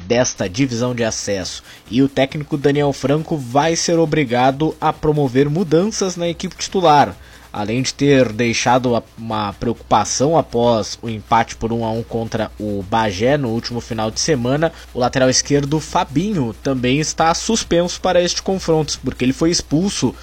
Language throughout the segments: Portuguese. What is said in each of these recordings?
desta divisão de acesso. E o técnico Daniel Franco vai ser obrigado a promover mudanças na equipe titular. Além de ter deixado uma preocupação após o empate por 1-1 contra o Bagé no último final de semana, o lateral esquerdo Fabinho também está suspenso para este confronto, porque ele foi expulso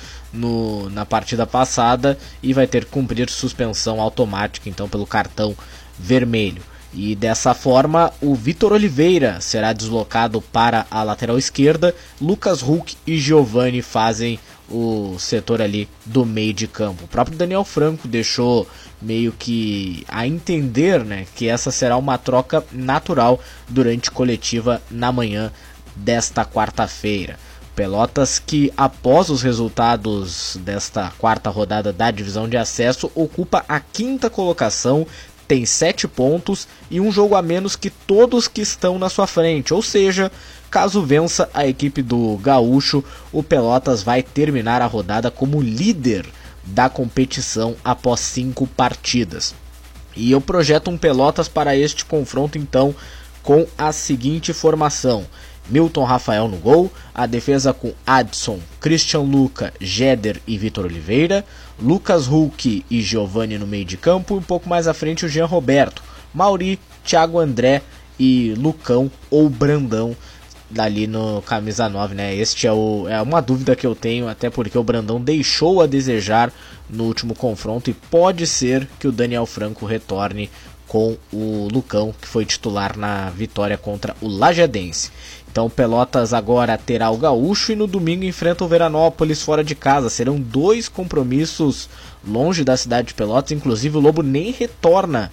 na partida passada e vai ter que cumprir suspensão automática então pelo cartão vermelho. E dessa forma o Vitor Oliveira será deslocado para a lateral esquerda. Lucas Huck e Giovani fazem o setor ali do meio de campo. O próprio Daniel Franco deixou meio que a entender, né, que essa será uma troca natural durante coletiva na manhã desta quarta-feira. Pelotas que, após os resultados desta quarta rodada da divisão de acesso, ocupa a quinta colocação, tem 7 pontos e um jogo a menos que todos que estão na sua frente, ou seja, caso vença a equipe do Gaúcho, o Pelotas vai terminar a rodada como líder da competição após 5 partidas. E eu projeto um Pelotas para este confronto então com a seguinte formação: Milton Rafael no gol, a defesa com Adson, Christian Luca, Jeder e Vitor Oliveira, Lucas Huck e Giovani no meio de campo, e um pouco mais à frente o Jean Roberto, Mauri, Thiago André e Lucão ou Brandão dali no camisa 9, né? Este é uma dúvida que eu tenho, até porque o Brandão deixou a desejar no último confronto e pode ser que o Daniel Franco retorne com o Lucão, que foi titular na vitória contra o Lajadense. Então o Pelotas agora terá o Gaúcho e no domingo enfrenta o Veranópolis fora de casa. Serão 2 compromissos longe da cidade de Pelotas, inclusive o Lobo nem retorna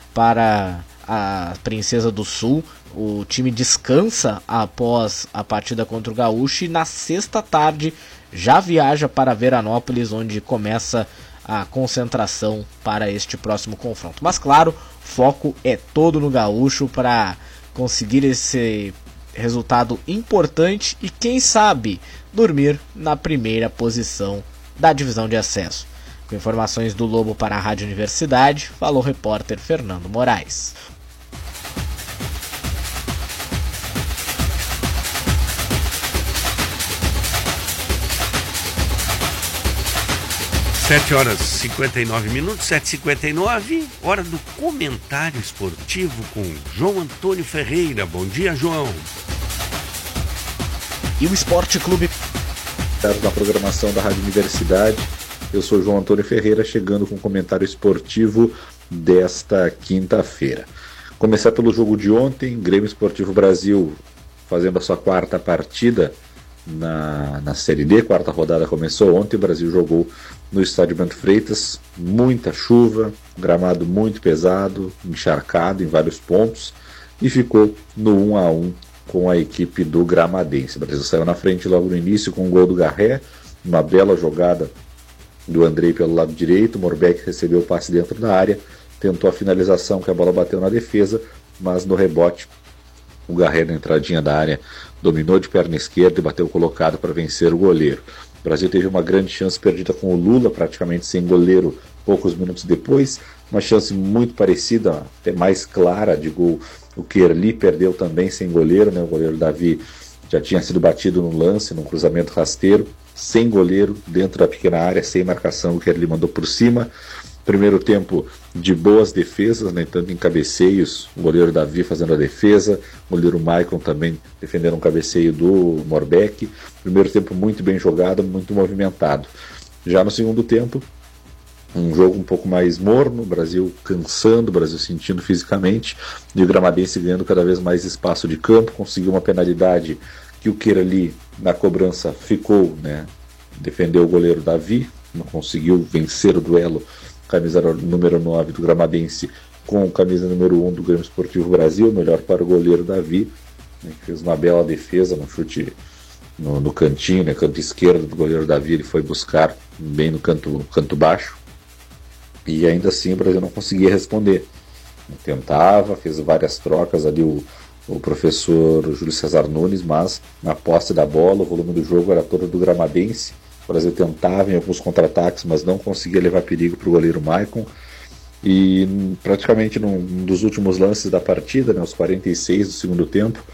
para a Princesa do Sul. O time descansa após a partida contra o Gaúcho e na sexta tarde já viaja para Veranópolis, onde começa a concentração para este próximo confronto. Mas claro, foco é todo no Gaúcho para conseguir esse resultado importante e quem sabe dormir na primeira posição da divisão de acesso. Com informações do Lobo para a Rádio Universidade, falou o repórter Fernando Moraes. Sete horas e 59 minutos, 7h59, hora do comentário esportivo com João Antônio Ferreira. Bom dia, João. E o Esporte Clube na programação da Rádio Universidade. Eu sou João Antônio Ferreira, chegando com o comentário esportivo desta quinta-feira. Começar pelo jogo de ontem, Grêmio Esportivo Brasil fazendo a sua quarta partida na Série D, quarta rodada começou ontem, o Brasil jogou no estádio Bento Freitas, muita chuva, gramado muito pesado, encharcado em vários pontos, e ficou no 1-1 com a equipe do Gramadense. O Brasil saiu na frente logo no início com o gol do Garré, uma bela jogada do Andrei pelo lado direito, o Morbeck recebeu o passe dentro da área, tentou a finalização, que a bola bateu na defesa, mas no rebote o Garré na entradinha da área dominou de perna esquerda e bateu colocado para vencer o goleiro. O Brasil teve uma grande chance perdida com o Lula, praticamente sem goleiro, poucos minutos depois. Uma chance muito parecida, até mais clara, de gol. O Kerli perdeu também sem goleiro, né? O goleiro Davi já tinha sido batido no lance, num cruzamento rasteiro, sem goleiro, dentro da pequena área, sem marcação. O Kerli mandou por cima. Primeiro tempo de boas defesas, né, tanto em cabeceios, o goleiro Davi fazendo a defesa, o goleiro Maicon também defendendo um cabeceio do Morbeck. Primeiro tempo muito bem jogado, muito movimentado. Já no segundo tempo, um jogo um pouco mais morno, o Brasil cansando, o Brasil sentindo fisicamente, e o Gramadense ganhando cada vez mais espaço de campo, conseguiu uma penalidade que o Kerli na cobrança ficou, né, defendeu o goleiro Davi, não conseguiu vencer o duelo, camisa número 9 do Gramadense com camisa número 1 do Grêmio Esportivo Brasil, melhor para o goleiro Davi, né, que fez uma bela defesa, um chute no cantinho, né, canto esquerdo do goleiro Davi, ele foi buscar bem no canto baixo, e ainda assim o Brasil não conseguia responder. Tentava, fez várias trocas ali o professor Júlio César Nunes, mas na posse da bola, o volume do jogo era todo do Gramadense. O Brasil tentava em alguns contra-ataques, mas não conseguia levar perigo para o goleiro Maicon. E praticamente num dos últimos lances da partida, né, aos 46 do segundo tempo,